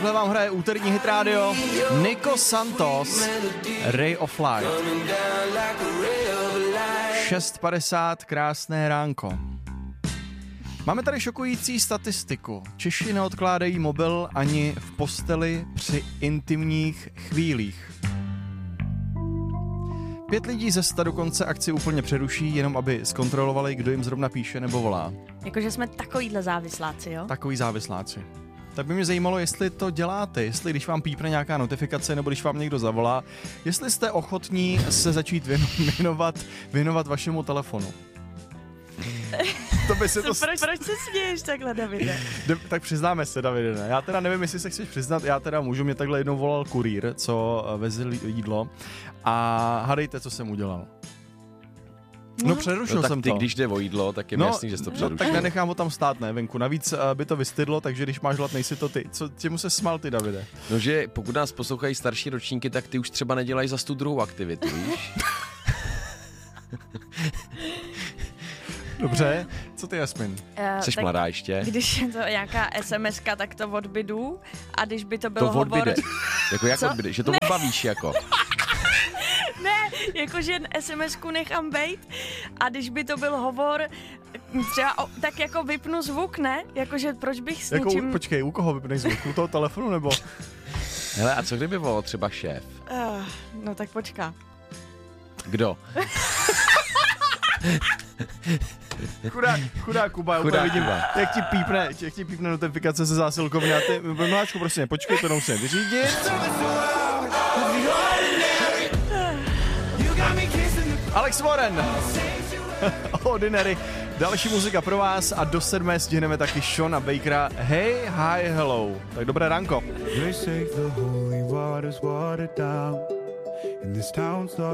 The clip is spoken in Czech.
Tohle vám hraje úterní hit rádio Nico Santos, Ray of Light. 6:50, krásné ránko. Máme tady šokující statistiku. Češi neodkládají mobil ani v posteli při intimních chvílích. 5 lidí ze 100 dokonce akci úplně přeruší, jenom aby zkontrolovali, kdo jim zrovna píše nebo volá. Jakože jsme takovýhle závisláci, jo? Takový závisláci. Tak by mě zajímalo, jestli to děláte, jestli když vám pípne nějaká notifikace nebo když vám někdo zavolá, jestli jste ochotní se začít věnovat vašemu telefonu. To by se to... Proč se směješ takhle, Davide? Tak přiznáme se, Davide, ne? Já teda nevím, jestli se chceš přiznat, já teda můžu, mě takhle jednou volal kurýr, co veze jídlo a hádejte, co jsem udělal. No přerušil jsem to. Tak ty, když jde o jídlo, tak je mi jasný, že jsi to přerušil. Tak nenechám ho tam stát, ne, venku. Navíc by to vystydlo, takže když máš hlad, nejsi to ty. Čemu se smál ty, Davide? No, že pokud nás poslouchají starší ročníky, tak ty už třeba nedělají zas tu druhou aktivitu, víš? Dobře, co ty, Jasmin? Jsi mladá ještě? Když je to nějaká SMS-ka, tak to odbydu, a když by to bylo to hovor... odbyde. Jako jak odbyde? Že to odbavíš jako? Ne, jakože SMS-ku nechám bejt a když by to byl hovor, třeba tak jako vypnu zvuk, ne? Jakože proč bych s něčím... Počkej, u koho vypneš zvuk? U toho telefonu nebo? Hele, a co kdyby volal třeba šéf? No tak počká. Kdo? Chudák Kuba, já úplně vidím, jak ti pípne notifikace ze zásilkovny a ty, mláčku, prosím, počkej, to musím vyřídit. Alex Warren, Ordinary, další muzika pro vás a do 7 stihneme taky Shona Bakera, Hey, Hi, Hello. Tak dobré ránko.